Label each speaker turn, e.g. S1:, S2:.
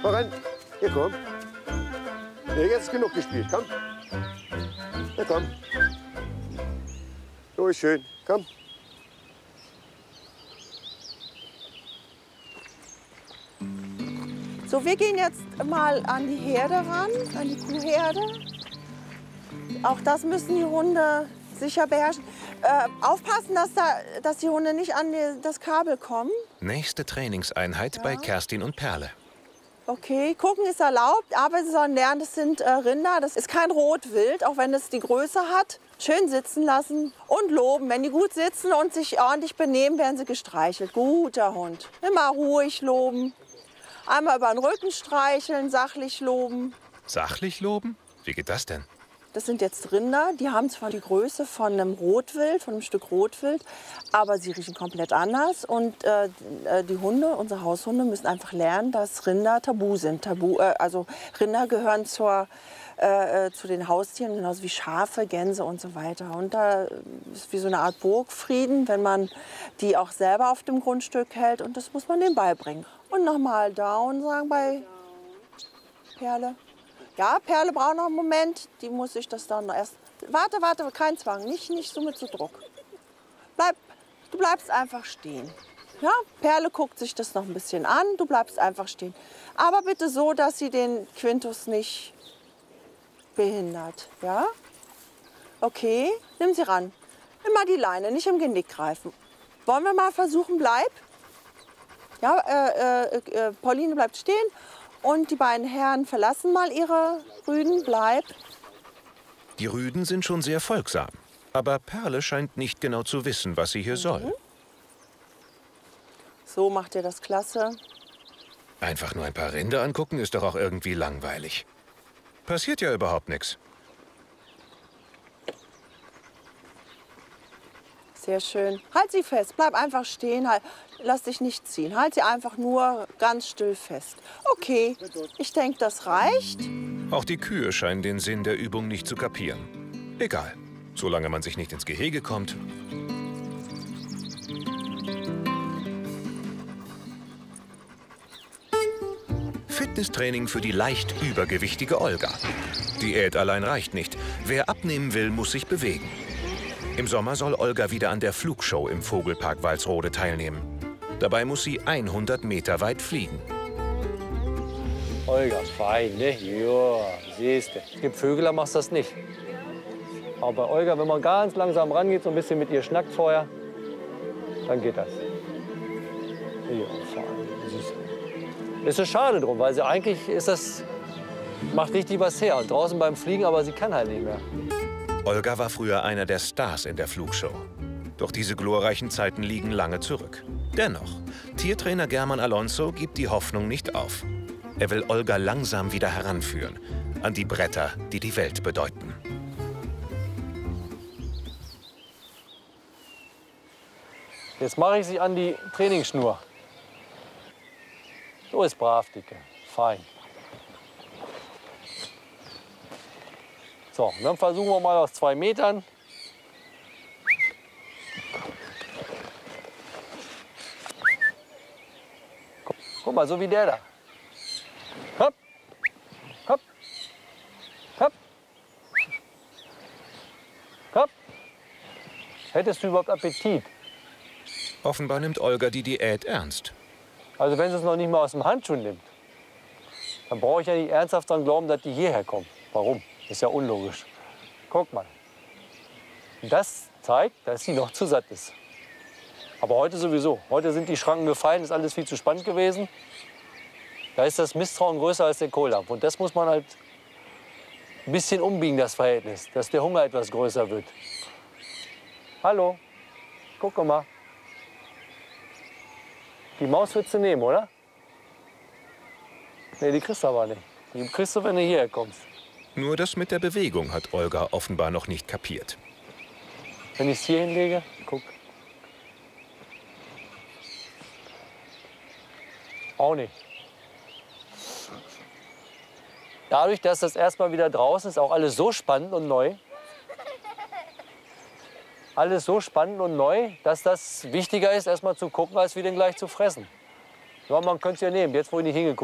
S1: Mal ran. Hier, komm. Ja, jetzt ist genug gespielt. Komm. Ja, komm. So ist schön. Komm.
S2: So, wir gehen jetzt mal an die Herde ran, an die Kuhherde. Auch das müssen die Hunde sicher beherrschen. Aufpassen, dass die Hunde nicht an das Kabel kommen.
S3: Nächste Trainingseinheit bei Kerstin und Perle.
S2: Okay, gucken ist erlaubt, aber sie sollen lernen, das sind Rinder. Das ist kein Rotwild, auch wenn es die Größe hat. Schön sitzen lassen und loben. Wenn die gut sitzen und sich ordentlich benehmen, werden sie gestreichelt. Guter Hund. Immer ruhig loben. Einmal über den Rücken streicheln, sachlich loben.
S3: Sachlich loben? Wie geht das denn?
S2: Das sind jetzt Rinder, die haben zwar die Größe von einem Rotwild, von einem Stück Rotwild, aber sie riechen komplett anders. Und die Hunde, unsere Haushunde, müssen einfach lernen, dass Rinder tabu sind. Also Rinder gehören zu den Haustieren, genauso wie Schafe, Gänse und so weiter. Und da ist wie so eine Art Burgfrieden, wenn man die auch selber auf dem Grundstück hält. Und das muss man denen beibringen. Und nochmal down sagen bei Perle. Ja, Perle braucht noch einen Moment. Die muss sich das dann erst... Warte, kein Zwang. Nicht so mit so Druck. Du bleibst einfach stehen. Ja, Perle guckt sich das noch ein bisschen an. Du bleibst einfach stehen. Aber bitte so, dass sie den Quintus nicht behindert. Ja? Okay, nimm sie ran. Immer die Leine, nicht im Genick greifen. Wollen wir mal versuchen, bleib? Ja, Pauline bleibt stehen. Und die beiden Herren verlassen mal ihre Rüden. Bleib.
S3: Die Rüden sind schon sehr folgsam. Aber Perle scheint nicht genau zu wissen, was sie hier soll.
S2: So macht ihr das klasse.
S3: Einfach nur ein paar Rinder angucken ist doch auch irgendwie langweilig. Passiert ja überhaupt nichts.
S2: Sehr schön. Halt sie fest. Bleib einfach stehen. Lass dich nicht ziehen. Halt sie einfach nur ganz still fest. Okay, ich denke, das reicht.
S3: Auch die Kühe scheinen den Sinn der Übung nicht zu kapieren. Egal, solange man sich nicht ins Gehege kommt. Fitnesstraining für die leicht übergewichtige Olga. Diät allein reicht nicht. Wer abnehmen will, muss sich bewegen. Im Sommer soll Olga wieder an der Flugshow im Vogelpark Walsrode teilnehmen. Dabei muss sie 100 Meter weit fliegen.
S4: Olga, fein, ne? Ja, siehst du. Es gibt Vögel, da machst du das nicht. Aber bei Olga, wenn man ganz langsam rangeht, so ein bisschen mit ihr schnackt vorher, dann geht das. Ja, fein, siehst du. Ist so schade drum, weil sie eigentlich ist das, macht richtig was her. Und draußen beim Fliegen, aber sie kann halt nicht mehr.
S3: Olga war früher einer der Stars in der Flugshow. Doch diese glorreichen Zeiten liegen lange zurück. Dennoch, Tiertrainer German Alonso gibt die Hoffnung nicht auf. Er will Olga langsam wieder heranführen an die Bretter, die die Welt bedeuten.
S4: Jetzt mache ich sie an die Trainingsschnur. So ist brav, Dicke. Fein. So, dann versuchen wir mal aus 2 Metern. Guck mal, so wie der da. Hopp, hopp, hopp, hopp. Hättest du überhaupt Appetit?
S3: Offenbar nimmt Olga die Diät ernst.
S4: Also wenn sie es noch nicht mal aus dem Handschuh nimmt, dann brauche ich ja nicht ernsthaft daran glauben, dass die hierher kommt. Warum? Ist ja unlogisch. Guck mal. Das zeigt, dass sie noch zu satt ist. Aber heute sowieso. Heute sind die Schranken gefallen, ist alles viel zu spannend gewesen. Da ist das Misstrauen größer als der Kohldampf. Und das muss man halt ein bisschen umbiegen, das Verhältnis, dass der Hunger etwas größer wird. Hallo, guck mal. Die Maus willst du nehmen, oder? Nee, die kriegst du aber nicht. Die kriegst du, wenn du hierher kommst.
S3: Nur das mit der Bewegung hat Olga offenbar noch nicht kapiert.
S4: Wenn ich es hier hinlege, guck. Auch nicht. Dadurch, dass das erstmal wieder draußen ist, auch alles so spannend und neu. Alles so spannend und neu, dass das wichtiger ist, erstmal zu gucken, als wieder gleich zu fressen. Ja, man könnte es ja nehmen, jetzt wo ich nicht hingeguckt